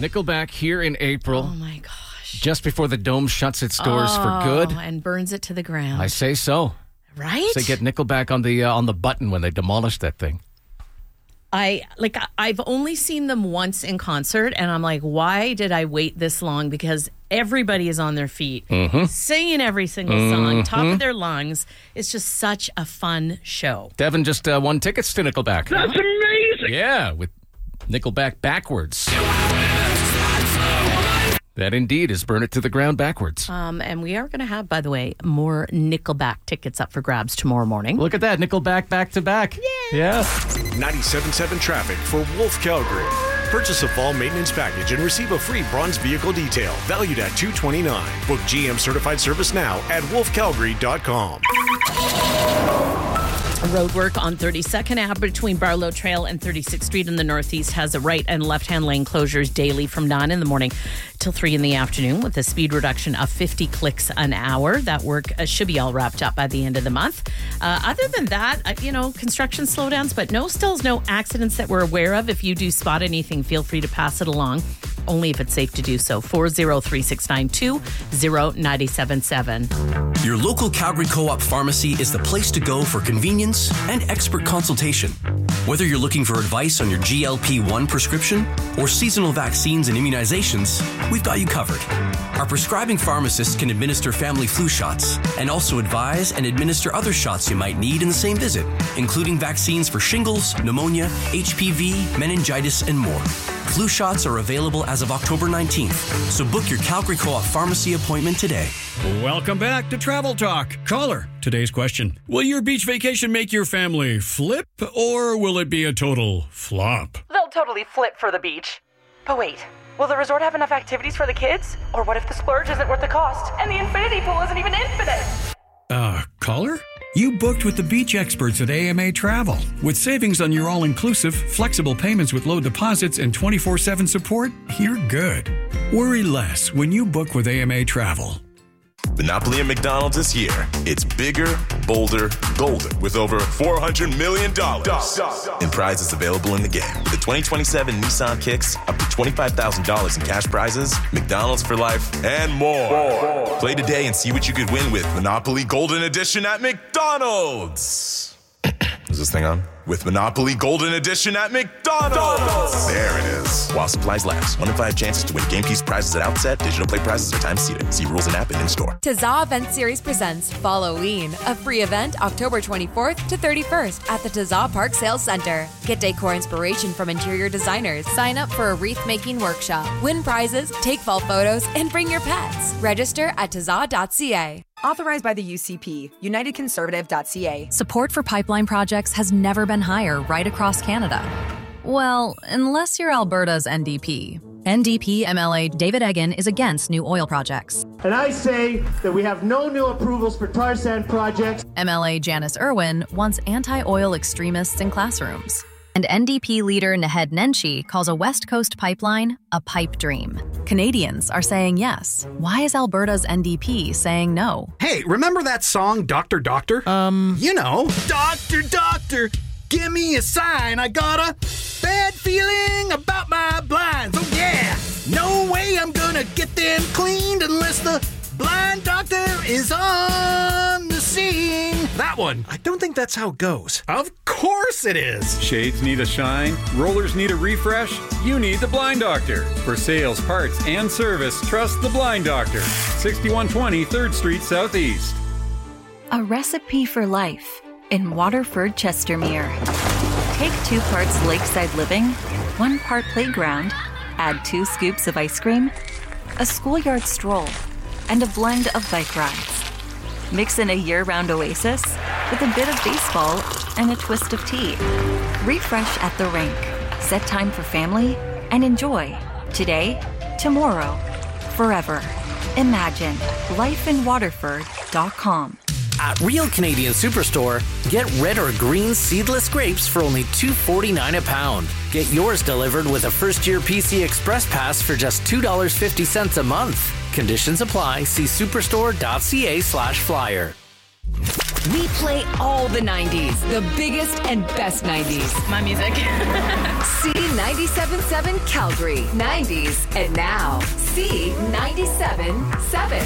Nickelback here in April. Oh, my gosh. Just before the Dome shuts its doors for good. And burns it to the ground. I say so. Right? They get Nickelback on the button when they demolish that thing. I've only seen them once in concert, and I'm like, why did I wait this long? Because everybody is on their feet, singing every single song, top of their lungs. It's just such a fun show. Devin just won tickets to Nickelback. That's amazing. Yeah, with Nickelback backwards. That indeed is Burn It to the Ground backwards. And we are going to have, by the way, more Nickelback tickets up for grabs tomorrow morning. Look at that, Nickelback back to back. Yeah. 97.7 traffic for Wolf Calgary. Purchase a fall maintenance package and receive a free bronze vehicle detail valued at $229. Book GM certified service now at wolfcalgary.com. Road work on 32nd Ave between Barlow Trail and 36th Street in the Northeast has a right and left-hand lane closures daily from 9 in the morning till 3 in the afternoon with a speed reduction of 50 clicks an hour. That work should be all wrapped up by the end of the month. Other than that, construction slowdowns, but no accidents that we're aware of. If you do spot anything, feel free to pass it along, only if it's safe to do so. 403-692-0977. Your local Calgary Co-op pharmacy is the place to go for convenience and expert consultation. Whether you're looking for advice on your GLP-1 prescription or seasonal vaccines and immunizations, we've got you covered. Our prescribing pharmacists can administer family flu shots and also advise and administer other shots you might need in the same visit, including vaccines for shingles, pneumonia, HPV, meningitis, and more. Flu shots are available as of October 19th, so book your Calgary Co-op pharmacy appointment today. Welcome back to Travel Talk. Caller, today's question. Will your beach vacation make your family flip, or will it be a total flop? They'll totally flip for the beach. But wait, will the resort have enough activities for the kids? Or what if the splurge isn't worth the cost, and the infinity pool isn't even infinite? Caller? You booked with the beach experts at AMA Travel. With savings on your all-inclusive, flexible payments with low deposits and 24/7 support, you're good. Worry less when you book with AMA Travel. Monopoly at McDonald's is here. It's bigger, bolder, golden, with over $400 million in prizes available in the game. With the 2027 Nissan Kicks, up to $25,000 in cash prizes, McDonald's for life, and more. Play today and see what you could win with Monopoly Golden Edition at McDonald's. Is this thing on? With Monopoly Golden Edition at McDonald's. There it is. While supplies last. 1 in 5 chances to win game piece prizes at outset. Digital play prizes are time seated. See rules and app and in-store. Tazza Event Series presents Falloween, a free event October 24th to 31st at the Tazza Park Sales Center. Get decor inspiration from interior designers. Sign up for a wreath-making workshop. Win prizes, take fall photos, and bring your pets. Register at tazza.ca. Authorized by the UCP, UnitedConservative.ca. Support for pipeline projects has never been higher right across Canada. Well, unless you're Alberta's NDP. NDP MLA David Eggen is against new oil projects. And I say that we have no new approvals for tar sand projects. MLA Janice Irwin wants anti-oil extremists in classrooms. And NDP leader Naheed Nenshi calls a West Coast pipeline a pipe dream. Canadians are saying yes. Why is Alberta's NDP saying no? Hey, remember that song, Doctor, Doctor? You know. Doctor, Doctor, give me a sign. I got a bad feeling about my blinds. Oh, yeah. No way I'm gonna get them cleaned unless the blind doctor is on the scene. That one. I don't think that's how it goes. Of course it is. Shades need a shine. Rollers need a refresh. You need the Blind Doctor. For sales, parts, and service, trust the Blind Doctor. 6120 3rd Street Southeast. A recipe for life in Waterford, Chestermere. Take 2 parts lakeside living, 1 part playground, add 2 scoops of ice cream, a schoolyard stroll, and a blend of bike rides. Mix in a year-round oasis with a bit of baseball and a twist of tea. Refresh at the rink. Set time for family and enjoy. Today, tomorrow, forever. Imagine lifeinwaterford.com. At Real Canadian Superstore, get red or green seedless grapes for only $2.49 a pound. Get yours delivered with a first-year PC Express Pass for just $2.50 a month. Conditions apply. See superstore.ca/flyer. We play all the 90s, the biggest and best 90s. My music. C97.7 Calgary, 90s and now. C97.7.